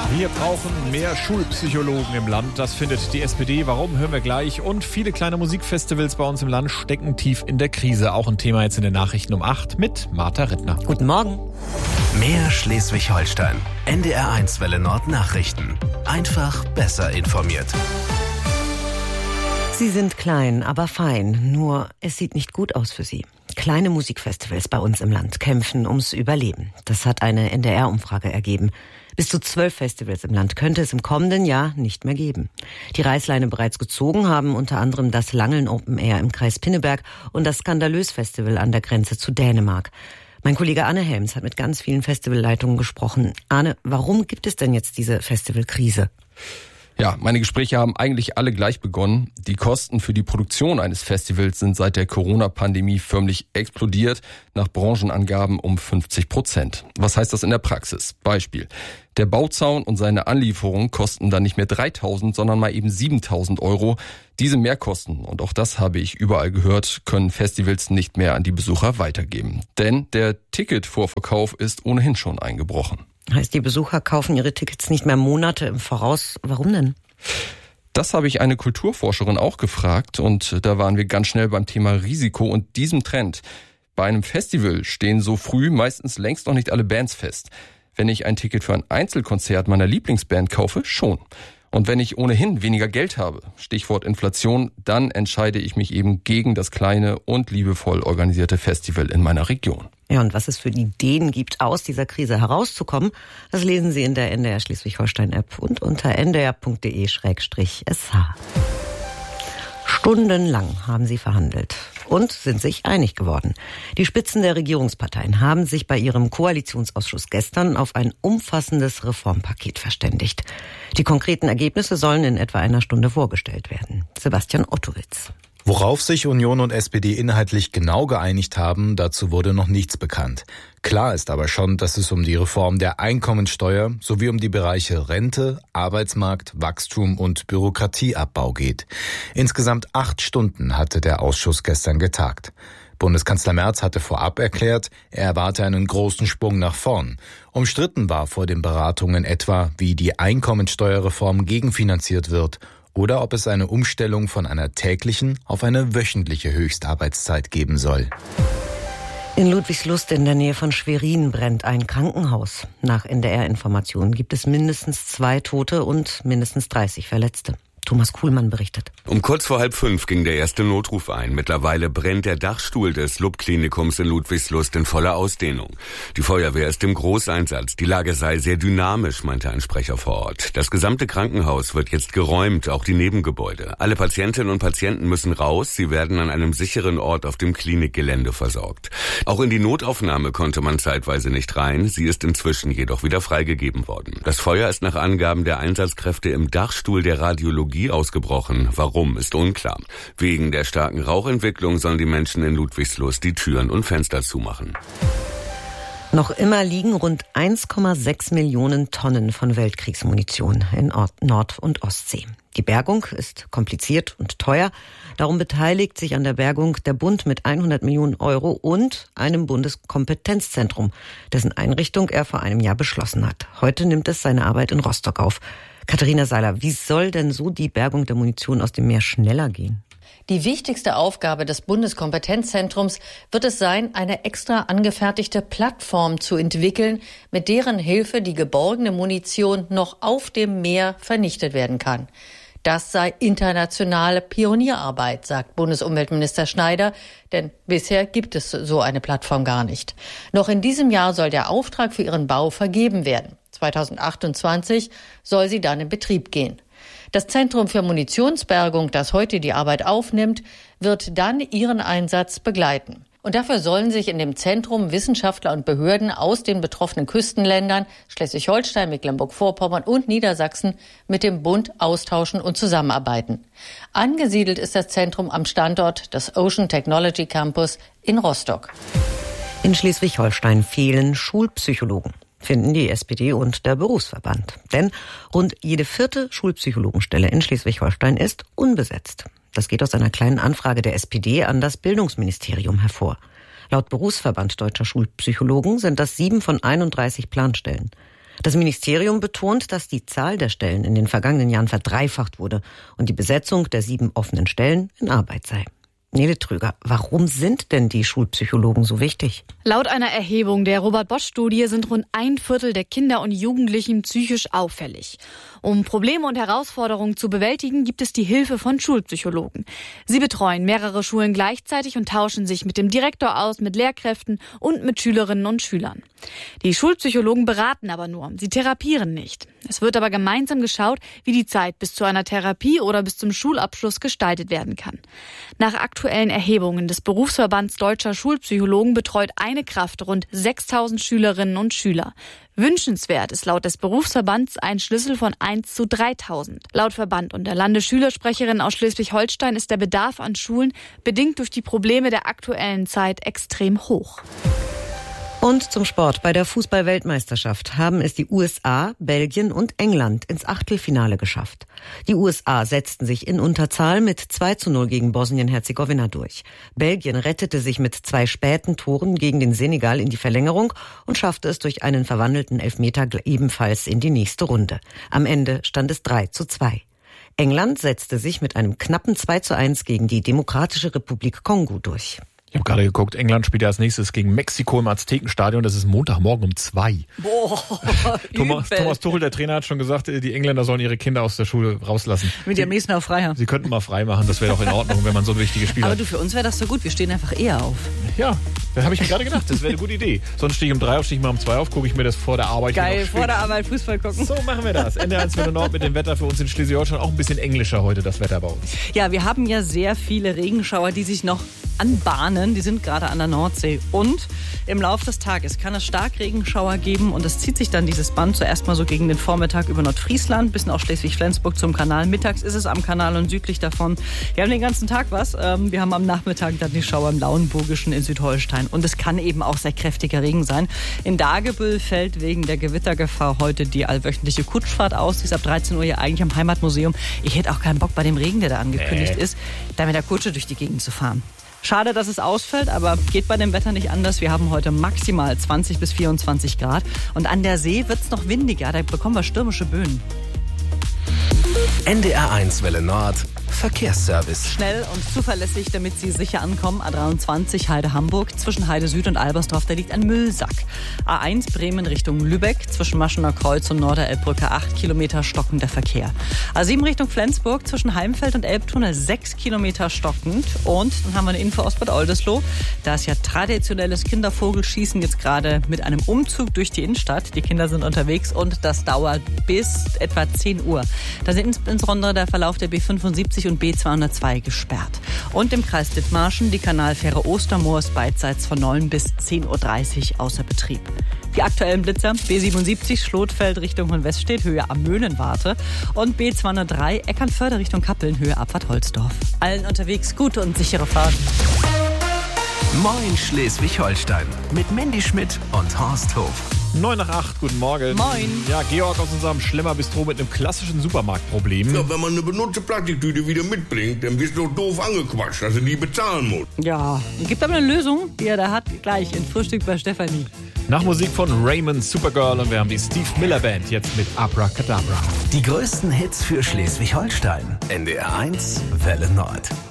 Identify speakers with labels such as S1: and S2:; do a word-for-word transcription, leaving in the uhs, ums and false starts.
S1: Wir brauchen mehr Schulpsychologen im Land, das findet die S P D. Warum, hören wir gleich. Und viele kleine Musikfestivals bei uns im Land stecken tief in der Krise. Auch ein Thema jetzt in den Nachrichten um acht mit Martha Rittner.
S2: Guten Morgen.
S3: Mehr Schleswig-Holstein. N D R eins Welle Nord Nachrichten. Einfach besser informiert.
S2: Sie sind klein, aber fein. Nur es sieht nicht gut aus für Sie. Kleine Musikfestivals bei uns im Land kämpfen ums Überleben. Das hat eine N D R-Umfrage ergeben. Bis zu zwölf Festivals im Land könnte es im kommenden Jahr nicht mehr geben. Die Reißleine bereits gezogen haben unter anderem das Langeln Open Air im Kreis Pinneberg und das Skandalös Festival an der Grenze zu Dänemark. Mein Kollege Arne Helms hat mit ganz vielen Festivalleitungen gesprochen. Arne, warum gibt es denn jetzt diese Festivalkrise?
S4: Ja, meine Gespräche haben eigentlich alle gleich begonnen. Die Kosten für die Produktion eines Festivals sind seit der Corona-Pandemie förmlich explodiert, nach Branchenangaben um fünfzig Prozent. Was heißt das in der Praxis? Beispiel. Der Bauzaun und seine Anlieferung kosten dann nicht mehr dreitausend, sondern mal eben siebentausend Euro. Diese Mehrkosten, und auch das habe ich überall gehört, können Festivals nicht mehr an die Besucher weitergeben. Denn der Ticketvorverkauf ist ohnehin schon eingebrochen.
S2: Heißt, die Besucher kaufen ihre Tickets nicht mehr Monate im Voraus. Warum denn?
S4: Das habe ich eine Kulturforscherin auch gefragt und da waren wir ganz schnell beim Thema Risiko und diesem Trend. Bei einem Festival stehen so früh meistens längst noch nicht alle Bands fest. Wenn ich ein Ticket für ein Einzelkonzert meiner Lieblingsband kaufe, schon. Und wenn ich ohnehin weniger Geld habe, Stichwort Inflation, dann entscheide ich mich eben gegen das kleine und liebevoll organisierte Festival in meiner Region.
S2: Ja, und was es für Ideen gibt, aus dieser Krise herauszukommen, das lesen Sie in der N D R Schleswig-Holstein-App und unter n d r punkt d e slash s h. Stundenlang haben sie verhandelt und sind sich einig geworden. Die Spitzen der Regierungsparteien haben sich bei ihrem Koalitionsausschuss gestern auf ein umfassendes Reformpaket verständigt. Die konkreten Ergebnisse sollen in etwa einer Stunde vorgestellt werden. Sebastian Ottowitz.
S5: Worauf sich Union und S P D inhaltlich genau geeinigt haben, dazu wurde noch nichts bekannt. Klar ist aber schon, dass es um die Reform der Einkommensteuer sowie um die Bereiche Rente, Arbeitsmarkt, Wachstum und Bürokratieabbau geht. Insgesamt acht Stunden hatte der Ausschuss gestern getagt. Bundeskanzler Merz hatte vorab erklärt, er erwarte einen großen Sprung nach vorn. Umstritten war vor den Beratungen etwa, wie die Einkommensteuerreform gegenfinanziert wird oder ob es eine Umstellung von einer täglichen auf eine wöchentliche Höchstarbeitszeit geben soll.
S2: In Ludwigslust in der Nähe von Schwerin brennt ein Krankenhaus. Nach N D R-Informationen gibt es mindestens zwei Tote und mindestens dreißig Verletzte. Thomas Kuhlmann berichtet.
S6: Um kurz vor halb fünf ging der erste Notruf ein. Mittlerweile brennt der Dachstuhl des L U B-Klinikums in Ludwigslust in voller Ausdehnung. Die Feuerwehr ist im Großeinsatz. Die Lage sei sehr dynamisch, meinte ein Sprecher vor Ort. Das gesamte Krankenhaus wird jetzt geräumt, auch die Nebengebäude. Alle Patientinnen und Patienten müssen raus. Sie werden an einem sicheren Ort auf dem Klinikgelände versorgt. Auch in die Notaufnahme konnte man zeitweise nicht rein. Sie ist inzwischen jedoch wieder freigegeben worden. Das Feuer ist nach Angaben der Einsatzkräfte im Dachstuhl der Radiologie ausgebrochen. Warum, ist unklar. Wegen der starken Rauchentwicklung sollen die Menschen in Ludwigslust die Türen und Fenster zumachen.
S2: Noch immer liegen rund eins Komma sechs Millionen Tonnen von Weltkriegsmunition in Nord- und Ostsee. Die Bergung ist kompliziert und teuer. Darum beteiligt sich an der Bergung der Bund mit hundert Millionen Euro und einem Bundeskompetenzzentrum, dessen Einrichtung er vor einem Jahr beschlossen hat. Heute nimmt es seine Arbeit in Rostock auf. Katharina Seiler, wie soll denn so die Bergung der Munition aus dem Meer schneller gehen?
S7: Die wichtigste Aufgabe des Bundeskompetenzzentrums wird es sein, eine extra angefertigte Plattform zu entwickeln, mit deren Hilfe die geborgene Munition noch auf dem Meer vernichtet werden kann. Das sei internationale Pionierarbeit, sagt Bundesumweltminister Schneider, denn bisher gibt es so eine Plattform gar nicht. Noch in diesem Jahr soll der Auftrag für ihren Bau vergeben werden. zweitausendachtundzwanzig soll sie dann in Betrieb gehen. Das Zentrum für Munitionsbergung, das heute die Arbeit aufnimmt, wird dann ihren Einsatz begleiten. Und dafür sollen sich in dem Zentrum Wissenschaftler und Behörden aus den betroffenen Küstenländern Schleswig-Holstein, Mecklenburg-Vorpommern und Niedersachsen mit dem Bund austauschen und zusammenarbeiten. Angesiedelt ist das Zentrum am Standort des Ocean Technology Campus in Rostock.
S2: In Schleswig-Holstein fehlen Schulpsychologen, finden die S P D und der Berufsverband. Denn rund jede vierte Schulpsychologenstelle in Schleswig-Holstein ist unbesetzt. Das geht aus einer kleinen Anfrage der S P D an das Bildungsministerium hervor. Laut Berufsverband Deutscher Schulpsychologen sind das sieben von einunddreißig Planstellen. Das Ministerium betont, dass die Zahl der Stellen in den vergangenen Jahren verdreifacht wurde und die Besetzung der sieben offenen Stellen in Arbeit sei. Nele Trüger, warum sind denn die Schulpsychologen so wichtig?
S8: Laut einer Erhebung der Robert-Bosch-Studie sind rund ein Viertel der Kinder und Jugendlichen psychisch auffällig. Um Probleme und Herausforderungen zu bewältigen, gibt es die Hilfe von Schulpsychologen. Sie betreuen mehrere Schulen gleichzeitig und tauschen sich mit dem Direktor aus, mit Lehrkräften und mit Schülerinnen und Schülern. Die Schulpsychologen beraten aber nur, sie therapieren nicht. Es wird aber gemeinsam geschaut, wie die Zeit bis zu einer Therapie oder bis zum Schulabschluss gestaltet werden kann. Nach aktuellen Erhebungen des Berufsverbands Deutscher Schulpsychologen betreut eine Kraft rund sechstausend Schülerinnen und Schüler. Wünschenswert ist laut des Berufsverbands ein Schlüssel von eins zu dreitausend. Laut Verband und der Landesschülersprecherin aus Schleswig-Holstein ist der Bedarf an Schulen bedingt durch die Probleme der aktuellen Zeit extrem hoch.
S2: Und zum Sport. Bei der Fußball-Weltmeisterschaft haben es die U S A, Belgien und England ins Achtelfinale geschafft. Die U S A setzten sich in Unterzahl mit zwei zu null gegen Bosnien-Herzegowina durch. Belgien rettete sich mit zwei späten Toren gegen den Senegal in die Verlängerung und schaffte es durch einen verwandelten Elfmeter ebenfalls in die nächste Runde. Am Ende stand es drei zu zwei. England setzte sich mit einem knappen zwei zu eins gegen die Demokratische Republik Kongo durch.
S1: Ich habe gerade geguckt, England spielt ja als nächstes gegen Mexiko im Aztekenstadion. Das ist Montagmorgen um zwei.
S9: Boah,
S1: Thomas, Thomas Tuchel, der Trainer, hat schon gesagt, die Engländer sollen ihre Kinder aus der Schule rauslassen.
S9: Mit die am nächsten auch frei haben.
S1: Sie könnten mal frei machen, das wäre doch in Ordnung, wenn man so ein wichtiges Spiel
S9: Aber
S1: hat.
S9: du, für uns wäre das so gut, wir stehen einfach eher auf.
S1: Ja, da habe ich mir gerade gedacht, das wäre eine gute Idee. Sonst stehe ich um drei auf, stehe ich mal um zwei auf, gucke ich mir das vor der Arbeit
S9: Geil,
S1: noch
S9: vor der Arbeit Fußball gucken.
S1: So machen wir das. N D R eins Welle Nord mit dem Wetter für uns in Schleswig-Holstein. Auch ein bisschen englischer heute, das Wetter bei uns.
S9: Ja, wir haben ja sehr viele Regenschauer, die sich noch anbahnen. Die sind gerade an der Nordsee. Und im Laufe des Tages kann es Starkregenschauer geben. Und es zieht sich dann dieses Band zuerst mal so gegen den Vormittag über Nordfriesland, bis nach Schleswig-Flensburg zum Kanal. Mittags ist es am Kanal und südlich davon. Wir haben den ganzen Tag was. Wir haben am Nachmittag dann die Schauer im Lauenburgischen in Südholstein. Und es kann eben auch sehr kräftiger Regen sein. In Dagebüll fällt wegen der Gewittergefahr heute die allwöchentliche Kutschfahrt aus. Die ist ab dreizehn Uhr ja eigentlich am Heimatmuseum. Ich hätte auch keinen Bock bei dem Regen, der da angekündigt äh. ist, da mit der Kutsche durch die Gegend zu fahren. Schade, dass es ausfällt, aber geht bei dem Wetter nicht anders. Wir haben heute maximal zwanzig bis vierundzwanzig Grad. Und an der See wird es noch windiger, da bekommen wir stürmische Böen.
S3: N D R eins Welle Nord Verkehrsservice.
S9: Schnell und zuverlässig, damit Sie sicher ankommen. A dreiundzwanzig Heide-Hamburg, zwischen Heide Süd und Albersdorf, da liegt ein Müllsack. A eins Bremen Richtung Lübeck, zwischen Maschener Kreuz und Norderelbbrücke acht Kilometer stockender Verkehr. A sieben Richtung Flensburg, zwischen Heimfeld und Elbtunnel sechs Kilometer stockend. Und dann haben wir eine Info aus Bad Oldesloe. Da ist ja traditionelles Kindervogelschießen jetzt gerade mit einem Umzug durch die Innenstadt. Die Kinder sind unterwegs und das dauert bis etwa zehn Uhr. Da sind insbesondere der Verlauf der B fünfundsiebzig und B zweihundertzwei gesperrt. Und im Kreis Dithmarschen die Kanalfähre Ostermoor ist beidseits von neun bis zehn Uhr dreißig außer Betrieb. Die aktuellen Blitzer: B siebenundsiebzig Schlotfeld Richtung Hohenweststedt, Höhe am Möhnenwarte, und B zweihundertdrei Eckernförde Richtung Kappeln, Höhe Abfahrt Holzdorf. Allen unterwegs gute und sichere Fahrt.
S3: Moin Schleswig-Holstein mit Mandy Schmidt und Horst Hof.
S1: neun nach acht, guten Morgen.
S9: Moin.
S1: Ja, Georg aus unserem Schlemmer-Bistro mit einem klassischen Supermarktproblem.
S10: Ja, wenn man eine benutzte Plastiktüte wieder mitbringt, dann wirst du doch doof angequatscht, dass du die bezahlen musst.
S9: Ja, gibt aber eine Lösung, die er da hat, gleich in Frühstück bei Stefanie.
S1: Nach Musik von Raymond, Supergirl, und wir haben die Steve Miller Band jetzt mit Abracadabra.
S3: Die größten Hits für Schleswig-Holstein. N D R eins Welle Nord.